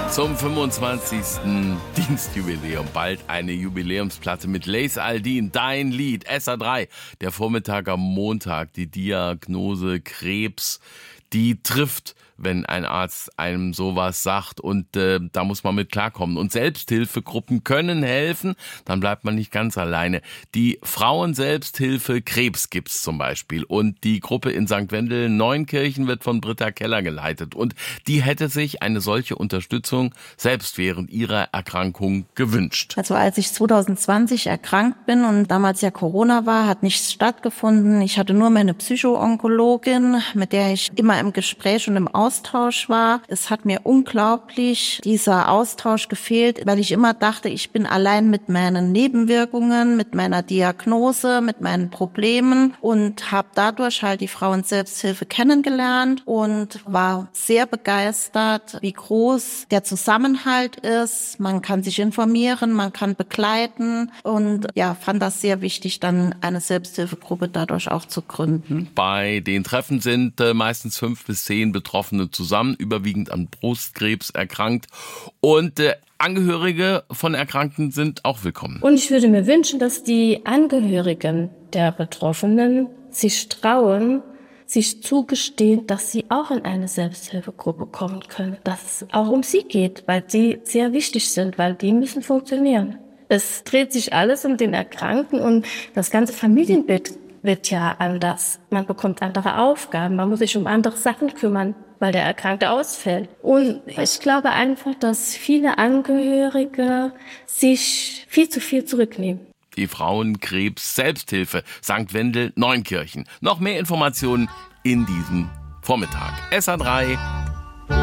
Zum 25. Dienstjubiläum bald eine Jubiläumsplatte mit Lace Aldin, Dein Lied, SA3. Der Vormittag am Montag, die Diagnose Krebs, die trifft, wenn ein Arzt einem sowas sagt, und da muss man mit klarkommen. Und Selbsthilfegruppen können helfen, dann bleibt man nicht ganz alleine. Die Frauenselbsthilfe Krebs gibt's zum Beispiel, und die Gruppe in St. Wendel Neunkirchen wird von Britta Keller geleitet, und die hätte sich eine solche Unterstützung selbst während ihrer Erkrankung gewünscht. Also als ich 2020 erkrankt bin und damals ja Corona war, hat nichts stattgefunden. Ich hatte nur meine Psycho-Onkologin, mit der ich immer im Gespräch und im Austausch war. Es hat mir unglaublich dieser Austausch gefehlt, weil ich immer dachte, ich bin allein mit meinen Nebenwirkungen, mit meiner Diagnose, mit meinen Problemen, und habe dadurch halt die Frauenselbsthilfe kennengelernt und war sehr begeistert, wie groß der Zusammenhalt ist. Man kann sich informieren, man kann begleiten, und ja, fand das sehr wichtig, dann eine Selbsthilfegruppe dadurch auch zu gründen. Bei den Treffen sind meistens 5 bis 10 Betroffene zusammen, überwiegend an Brustkrebs erkrankt, und Angehörige von Erkrankten sind auch willkommen. Und ich würde mir wünschen, dass die Angehörigen der Betroffenen sich trauen, sich zugestehen, dass sie auch in eine Selbsthilfegruppe kommen können, dass es auch um sie geht, weil sie sehr wichtig sind, weil die müssen funktionieren. Es dreht sich alles um den Erkrankten, und das ganze Familienbild wird ja anders. Man bekommt andere Aufgaben, man muss sich um andere Sachen kümmern, weil der Erkrankte ausfällt. Und ich glaube einfach, dass viele Angehörige sich viel zu viel zurücknehmen. Die Frauenkrebs-Selbsthilfe St. Wendel Neunkirchen. Noch mehr Informationen in diesem Vormittag. SA3